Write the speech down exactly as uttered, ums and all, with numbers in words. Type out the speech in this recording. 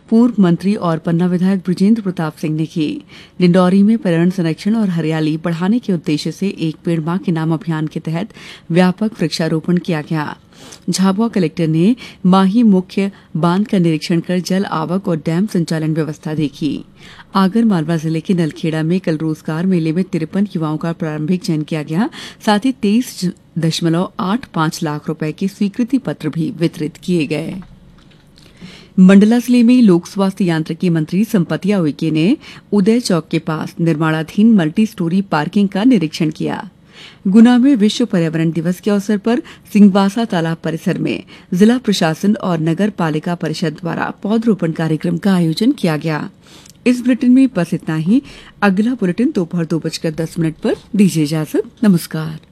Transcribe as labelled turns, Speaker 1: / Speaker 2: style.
Speaker 1: पूर्व मंत्री और पन्ना विधायक बृजेंद्र प्रताप सिंह ने की। डिंडौरी में पर्यावरण संरक्षण और हरियाली बढ़ाने के उद्देश्य से एक पेड़ मां के नाम अभियान के तहत व्यापक वृक्षारोपण किया गया। झाबुआ कलेक्टर ने माही मुख्य बांध का निरीक्षण कर जल आवक और डैम संचालन व्यवस्था देखी। आगर मालवा जिले के नलखेड़ा में कल रोजगार मेले में तिरपन युवाओं का प्रारंभिक चयन किया गया। साथ ही तेईस दशमलव आठ पांच लाख रुपए के स्वीकृति पत्र भी वितरित किए गए। मंडला जिले में लोक स्वास्थ्य यांत्रिकी मंत्री संपतिया उइके ने उदय चौक के पास निर्माणाधीन मल्टी स्टोरी पार्किंग का निरीक्षण किया। गुना में विश्व पर्यावरण दिवस के अवसर पर सिंहवासा तालाब परिसर में जिला प्रशासन और नगर पालिका परिषद द्वारा पौधरोपण कार्यक्रम का आयोजन किया गया। इस बुलेटिन में बस इतना ही। अगला बुलेटिन दोपहर दो बजकर दस मिनट पर दीजिए इजाजत। नमस्कार।